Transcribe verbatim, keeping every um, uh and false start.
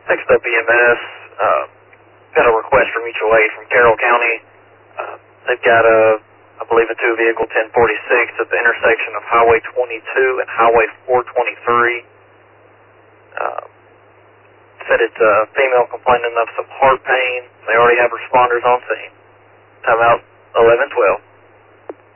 Next up, E M S. Uh, got a request for mutual aid from Carroll County. Uh, they've got a, I believe, a two vehicle ten forty-six at the intersection of Highway twenty-two and Highway four twenty-three. Uh, said it's a female complaining of some heart pain. They already have responders on scene. Time out eleven twelve.